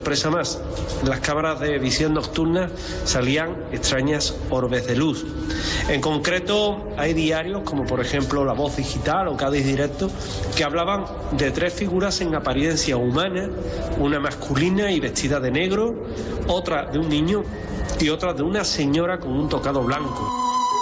Sorpresa más, de las cámaras de visión nocturna salían extrañas orbes de luz. En concreto, hay diarios como por ejemplo La Voz Digital o Cádiz Directo que hablaban de 3 figuras en apariencia humana, una masculina y vestida de negro, otra de un niño y otra de una señora con un tocado blanco.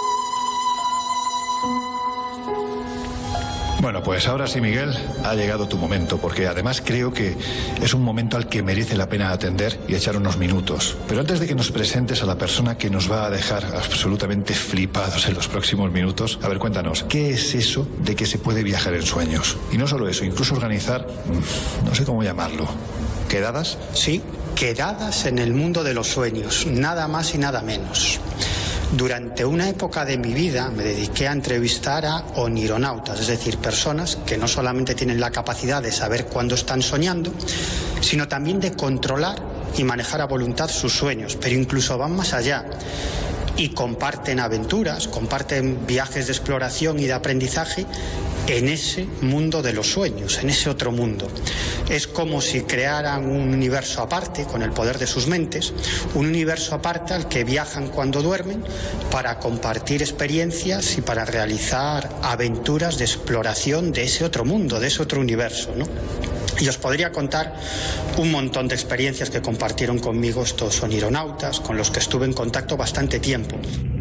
Bueno, pues ahora sí, Miguel, ha llegado tu momento, porque además creo que es un momento al que merece la pena atender y echar unos minutos. Pero antes de que nos presentes a la persona que nos va a dejar absolutamente flipados en los próximos minutos, a ver, cuéntanos, ¿qué es eso de que se puede viajar en sueños? Y no solo eso, incluso organizar, no sé cómo llamarlo, ¿quedadas? Sí, quedadas en el mundo de los sueños, nada más y nada menos. Durante una época de mi vida me dediqué a entrevistar a onironautas, es decir, personas que no solamente tienen la capacidad de saber cuándo están soñando, sino también de controlar y manejar a voluntad sus sueños, pero incluso van más allá y comparten aventuras, comparten viajes de exploración y de aprendizaje en ese mundo de los sueños, en ese otro mundo. Es como si crearan un universo aparte, con el poder de sus mentes, un universo aparte al que viajan cuando duermen para compartir experiencias y para realizar aventuras de exploración de ese otro mundo, de ese otro universo, ¿no? Y os podría contar un montón de experiencias que compartieron conmigo estos onironautas, con los que estuve en contacto bastante tiempo.